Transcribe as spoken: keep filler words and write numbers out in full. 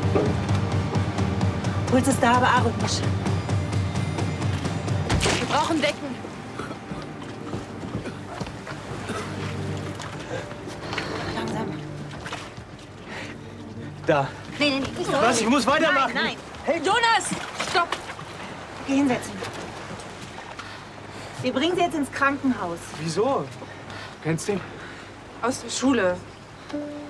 Puls ist da, aber arrhythmisch. Wir brauchen Decken. Langsam. Da. Nee, nee, nee, nicht so. Was? Ich muss weitermachen. Nein, nein. Hey, Jonas! Stopp! Geh hinsetzen. Wir bringen Sie jetzt ins Krankenhaus. Wieso? Kennst du ihn? Aus der Schule.